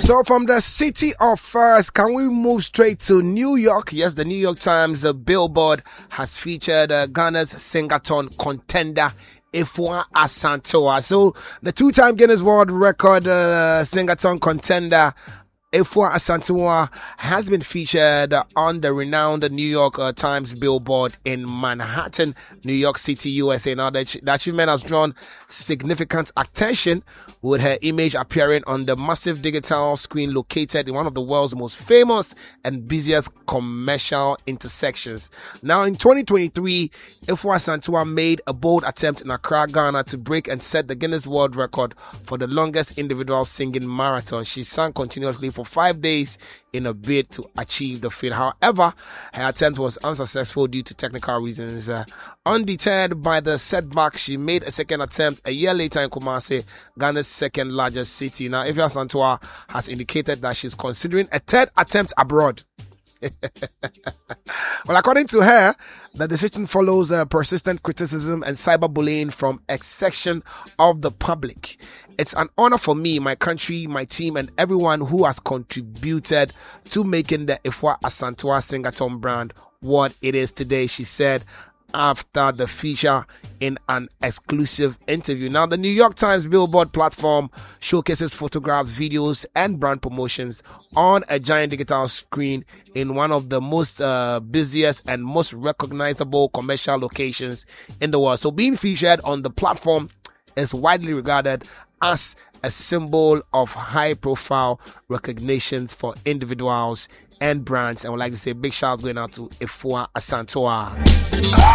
So from the city of first, can we move straight to New York? Yes, the New York Times Billboard has featured Ghana's Singaton contender Efua Asantewaa. So the two-time Guinness World Record Singaton contender Efua Asantewaa has been featured on the renowned New York Times Billboard in Manhattan, New York City, USA. Now, the achievement has drawn significant attention, with her image appearing on the massive digital screen located in one of the world's most famous and busiest commercial intersections. Now, in 2023, Efua Asantewaa made a bold attempt in Accra, Ghana, to break and set the Guinness World Record for the longest individual singing marathon. She sang continuously for 5 days in a bid to achieve the feat. However, her attempt was unsuccessful due to technical reasons. Undeterred by the setback, she made a second attempt a year later in Kumasi, Ghana's second largest city. Now, Efua Asantewaa has indicated that she's considering a third attempt abroad. Well, according to her, the decision follows persistent criticism and cyberbullying from a section of the public. It's an honor for me, my country, my team, and everyone who has contributed to making the Efua Asantewaa Singaton brand what it is today, she said after the feature in an exclusive interview. Now, the New York Times Billboard platform showcases photographs, videos, and brand promotions on a giant digital screen in one of the most busiest and most recognizable commercial locations in the world. So being featured on the platform is widely regarded as a symbol of high-profile recognitions for individuals and brands. And I would like to say big shout out going out to Efua Asantewaa.